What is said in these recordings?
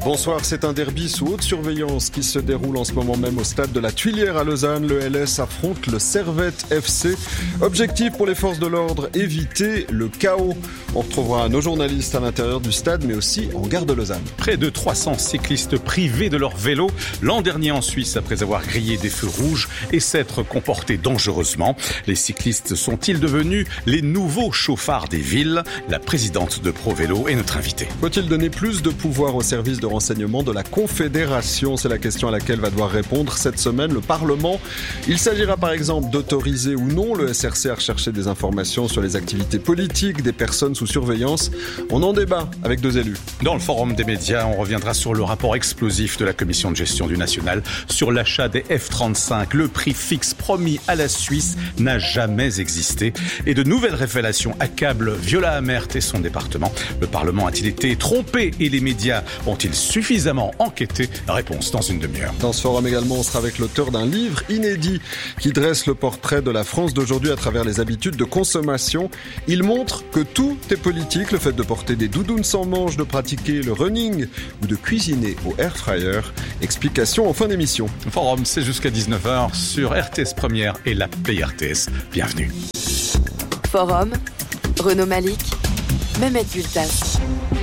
Bonsoir, c'est un derby sous haute surveillance qui se déroule en ce moment même au stade de la Tuilière à Lausanne. Le LS affronte le Servette FC. Objectif pour les forces de l'ordre, éviter le chaos. On retrouvera nos journalistes à l'intérieur du stade mais aussi en gare de Lausanne. Près de 300 cyclistes privés de leur vélo l'an dernier en Suisse après avoir grillé des feux rouges et s'être comportés dangereusement. Les cyclistes sont-ils devenus les nouveaux chauffards des villes? La présidente de ProVélo est notre invitée. Faut-il donner plus de pouvoir au service de renseignement de la Confédération? C'est la question à laquelle va devoir répondre cette semaine le Parlement. Il s'agira par exemple d'autoriser ou non le SRC à rechercher des informations sur les activités politiques des personnes sous surveillance. On en débat avec deux élus. Dans le forum des médias, on reviendra sur le rapport explosif de la commission de gestion du national sur l'achat des F-35. Le prix fixe promis à la Suisse n'a jamais existé. Et de nouvelles révélations accablent Viola Amert et son département. Le Parlement a-t-il été trompé et les médias ont-ils suffisamment enquêté? Réponse dans une demi-heure. Dans ce forum également, on sera avec l'auteur d'un livre inédit qui dresse le portrait de la France d'aujourd'hui à travers les habitudes de consommation. Il montre que tout est politique, le fait de porter des doudounes sans manches, de pratiquer le running ou de cuisiner au air fryer. Explication en fin d'émission. Le forum, c'est jusqu'à 19h sur RTS Première et l'appli RTS. Bienvenue. Forum, Renaud Malik, Mehmet Bultas.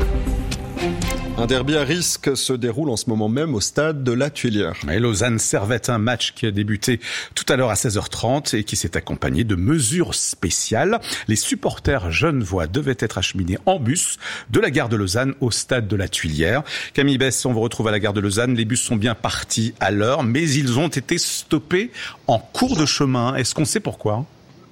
Un derby à risque se déroule en ce moment même au stade de la Tuilière. Et Lausanne-Servette, un match qui a débuté tout à l'heure à 16h30 et qui s'est accompagné de mesures spéciales. Les supporters genevois devaient être acheminés en bus de la gare de Lausanne au stade de la Tuilière. Camille Bess, on vous retrouve à la gare de Lausanne. Les bus sont bien partis à l'heure, mais ils ont été stoppés en cours de chemin. Est-ce qu'on sait pourquoi ?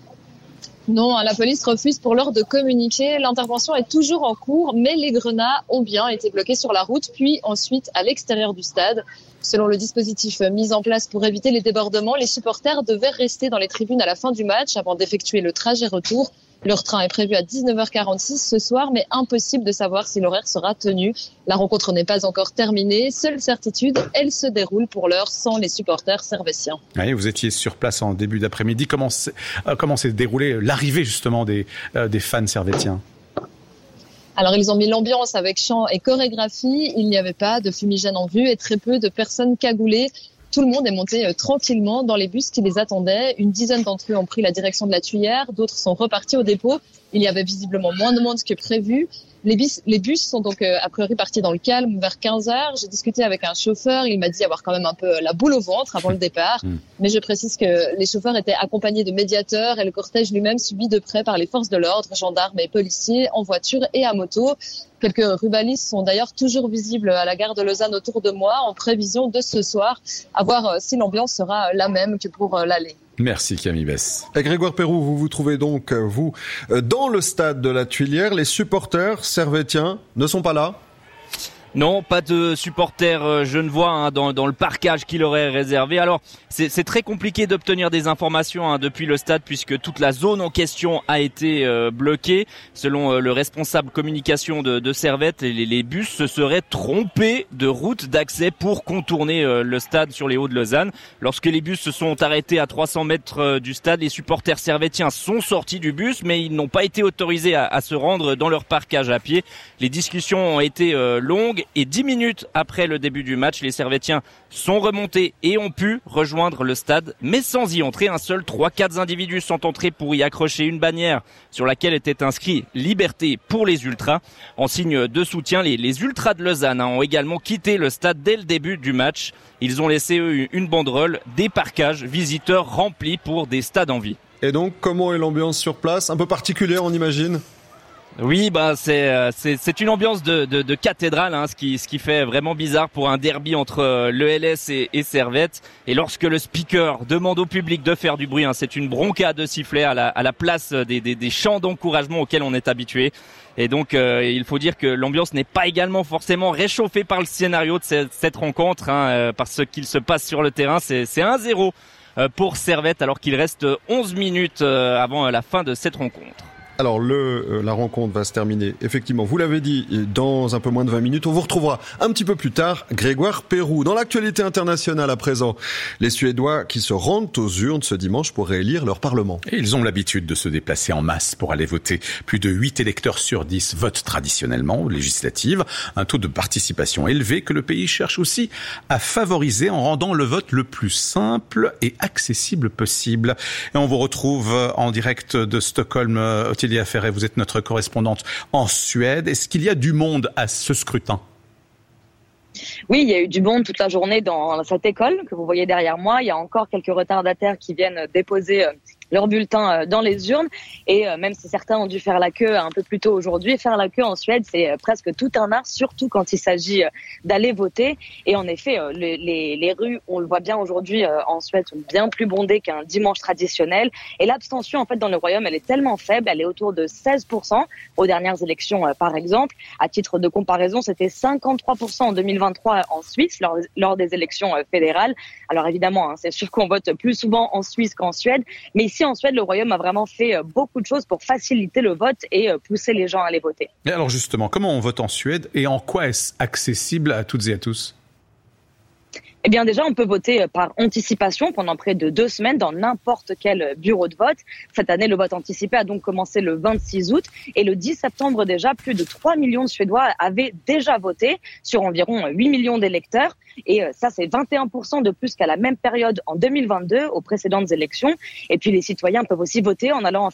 Non, la police refuse pour l'heure de communiquer. L'intervention est toujours en cours, mais les grenats ont bien été bloqués sur la route, puis ensuite à l'extérieur du stade. Selon le dispositif mis en place pour éviter les débordements, les supporters devaient rester dans les tribunes à la fin du match avant d'effectuer le trajet retour. Leur train est prévu à 19h46 ce soir, mais impossible de savoir si l'horaire sera tenu. La rencontre n'est pas encore terminée. Seule certitude, elle se déroule pour l'heure sans les supporters servétiens. Oui, vous étiez sur place en début d'après-midi. Comment s'est déroulée l'arrivée justement des fans servétiens ? Alors, ils ont mis l'ambiance avec chant et chorégraphie. Il n'y avait pas de fumigène en vue et très peu de personnes cagoulées. Tout le monde est monté tranquillement dans les bus qui les attendaient. Une dizaine d'entre eux ont pris la direction de la Tuilière. D'autres sont repartis au dépôt. Il y avait visiblement moins de monde que prévu. Les bus sont donc a priori partis dans le calme vers 15h. J'ai discuté avec un chauffeur. Il m'a dit avoir quand même un peu la boule au ventre avant le départ. Mais je précise que les chauffeurs étaient accompagnés de médiateurs et le cortège lui-même suivi de près par les forces de l'ordre, gendarmes et policiers en voiture et à moto. Quelques rubalistes sont d'ailleurs toujours visibles à la gare de Lausanne autour de moi en prévision de ce soir, à voir si l'ambiance sera la même que pour l'aller. Merci Camille Bess. Et Grégoire Perroux, vous vous trouvez donc, vous, dans le stade de la Tuilière. Les supporters servétiens ne sont pas là ? Non, pas de supporters genevois dans le parquage qui leur est réservé. Alors, c'est très compliqué d'obtenir des informations depuis le stade puisque toute la zone en question a été bloquée. Selon le responsable communication de Servette, les bus se seraient trompés de route d'accès pour contourner le stade sur les Hauts de Lausanne. Lorsque les bus se sont arrêtés à 300 mètres du stade, les supporters servétiens sont sortis du bus, mais ils n'ont pas été autorisés à se rendre dans leur parquage à pied. Les discussions ont été longues. Et 10 minutes après le début du match, les Servétiens sont remontés et ont pu rejoindre le stade, mais sans y entrer. Un seul 3-4 individus sont entrés pour y accrocher une bannière sur laquelle était inscrit « Liberté pour les Ultras ». En signe de soutien, les Ultras de Lausanne ont également quitté le stade dès le début du match. Ils ont laissé eux une banderole, des parcages visiteurs remplis pour des stades en vie. Et donc, comment est l'ambiance sur place ? Un peu particulière, on imagine ? Oui, c'est une ambiance de cathédrale, ce qui fait vraiment bizarre pour un derby entre le LS et Servette. Et lorsque le speaker demande au public de faire du bruit, c'est une bronca de sifflets à la place des chants d'encouragement auxquels on est habitué. Et donc, il faut dire que l'ambiance n'est pas également forcément réchauffée par le scénario de cette rencontre, par ce qu'il se passe sur le terrain. C'est 1-0 pour Servette alors qu'il reste 11 minutes avant la fin de cette rencontre. Alors la rencontre va se terminer, effectivement, vous l'avez dit, dans un peu moins de 20 minutes. On vous retrouvera un petit peu plus tard, Grégoire Pérou. Dans l'actualité internationale à présent, les Suédois qui se rendent aux urnes ce dimanche pour réélire leur Parlement. Et ils ont l'habitude de se déplacer en masse pour aller voter. Plus de 8 électeurs sur 10 votent traditionnellement aux législatives. Un taux de participation élevé que le pays cherche aussi à favoriser en rendant le vote le plus simple et accessible possible. Et on vous retrouve en direct de Stockholm. Ottilia Ferret, vous êtes notre correspondante en Suède. Est-ce qu'il y a du monde à ce scrutin ? Oui, il y a eu du monde toute la journée dans cette école que vous voyez derrière moi. Il y a encore quelques retardataires qui viennent déposer leur bulletin dans les urnes. Et même si certains ont dû faire la queue un peu plus tôt aujourd'hui, faire la queue en Suède, c'est presque tout un art, surtout quand il s'agit d'aller voter. Et en effet, les rues, on le voit bien aujourd'hui en Suède, sont bien plus bondées qu'un dimanche traditionnel. Et l'abstention, en fait, dans le Royaume, elle est tellement faible, elle est autour de 16% aux dernières élections, par exemple. À titre de comparaison, c'était 53% en 2023 en Suisse, lors des élections fédérales. Alors évidemment, c'est sûr qu'on vote plus souvent en Suisse qu'en Suède, mais ici en Suède, le Royaume a vraiment fait beaucoup de choses pour faciliter le vote et pousser les gens à aller voter. Et alors justement, comment on vote en Suède et en quoi est-ce accessible à toutes et à tous ? Eh bien déjà, on peut voter par anticipation pendant près de 2 semaines dans n'importe quel bureau de vote. Cette année, le vote anticipé a donc commencé le 26 août et le 10 septembre déjà, plus de 3 millions de Suédois avaient déjà voté sur environ 8 millions d'électeurs. Et ça, c'est 21% de plus qu'à la même période en 2022, aux précédentes élections. Et puis les citoyens peuvent aussi voter en allant